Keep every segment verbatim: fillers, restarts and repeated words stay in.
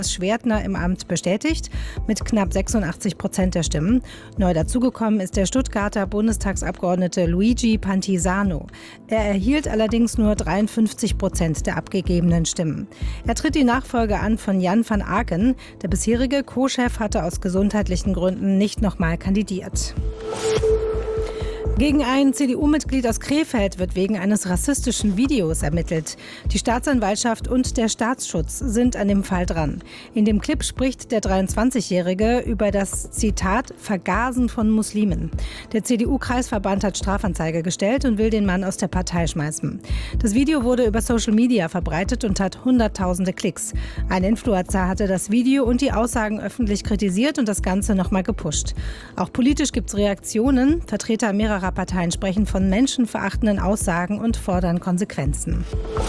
Schwertner im Amt bestätigt, mit knapp sechsundachtzig Prozent der Stimmen. Neu dazugekommen ist der Stuttgarter Bundestagsabgeordnete Luigi Pantisano. Er erhielt allerdings nur dreiundfünfzig Prozent der abgegebenen Stimmen. Er tritt die Nachfolge an von Jan van Aken. Der bisherige Co-Chef hatte aus gesundheitlichen Gründen nicht nochmal kandidiert. Gegen ein C D U-Mitglied aus Krefeld wird wegen eines rassistischen Videos ermittelt. Die Staatsanwaltschaft und der Staatsschutz sind an dem Fall dran. In dem Clip spricht der dreiundzwanzigjährige über das, Zitat, Vergasen von Muslimen. Der C D U-Kreisverband hat Strafanzeige gestellt und will den Mann aus der Partei schmeißen. Das Video wurde über Social Media verbreitet und hat hunderttausende Klicks. Ein Influencer hatte das Video und die Aussagen öffentlich kritisiert und das Ganze nochmal gepusht. Auch politisch gibt es Reaktionen. Vertreter mehrerer Parteien sprechen von menschenverachtenden Aussagen und fordern Konsequenzen.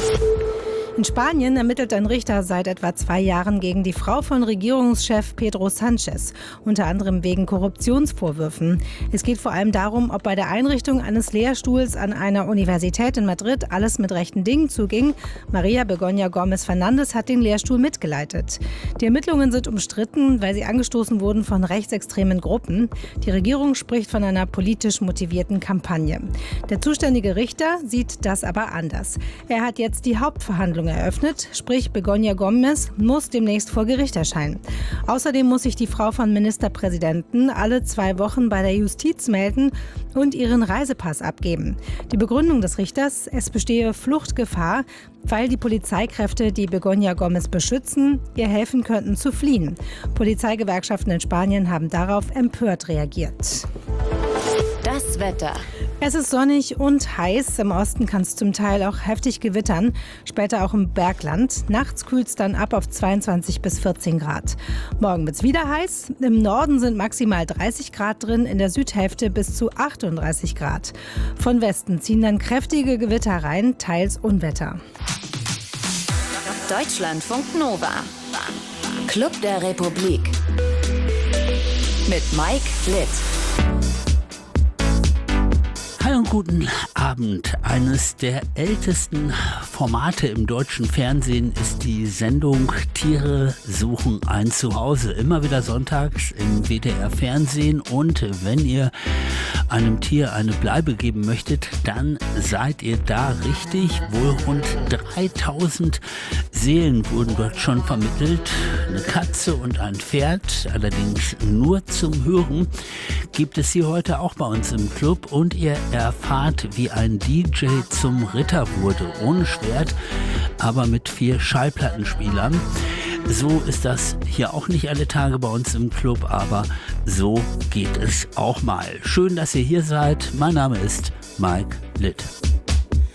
In Spanien ermittelt ein Richter seit etwa zwei Jahren gegen die Frau von Regierungschef Pedro Sánchez, unter anderem wegen Korruptionsvorwürfen. Es geht vor allem darum, ob bei der Einrichtung eines Lehrstuhls an einer Universität in Madrid alles mit rechten Dingen zuging. María Begoña Gómez Fernández hat den Lehrstuhl mitgeleitet. Die Ermittlungen sind umstritten, weil sie angestoßen wurden von rechtsextremen Gruppen. Die Regierung spricht von einer politisch motivierten Kampagne. Der zuständige Richter sieht das aber anders. Er hat jetzt die Hauptverhandlung eröffnet, sprich Begoña Gómez muss demnächst vor Gericht erscheinen. Außerdem muss sich die Frau von Ministerpräsidenten alle zwei Wochen bei der Justiz melden und ihren Reisepass abgeben. Die Begründung des Richters, es bestehe Fluchtgefahr, weil die Polizeikräfte, die Begoña Gómez beschützen, ihr helfen könnten zu fliehen. Polizeigewerkschaften in Spanien haben darauf empört reagiert. Das Wetter. Es ist sonnig und heiß. Im Osten kann es zum Teil auch heftig gewittern, später auch im Bergland. Nachts kühlt es dann ab auf zweiundzwanzig bis vierzehn Grad. Morgen wird es wieder heiß. Im Norden sind maximal dreißig Grad drin, in der Südhälfte bis zu achtunddreißig Grad. Von Westen ziehen dann kräftige Gewitter rein, teils Unwetter. Deutschlandfunk Nova. Club der Republik. Mit Mike Litt. Hallo und guten Abend. Eines der ältesten Formate im deutschen Fernsehen ist die Sendung Tiere suchen ein Zuhause. Immer wieder sonntags im W D R Fernsehen. Und wenn ihr einem Tier eine Bleibe geben möchtet, dann seid ihr da richtig. Wohl rund dreitausend Seelen wurden dort schon vermittelt. Eine Katze und ein Pferd, allerdings nur zum Hören, gibt es hier heute auch bei uns im Club. Und ihr erfahrt, wie ein D J zum Ritter wurde, ohne Schwert, aber mit vier Schallplattenspielern. So ist das hier auch nicht alle Tage bei uns im Club, aber so geht es auch mal. Schön, dass ihr hier seid. Mein Name ist Mike Litt.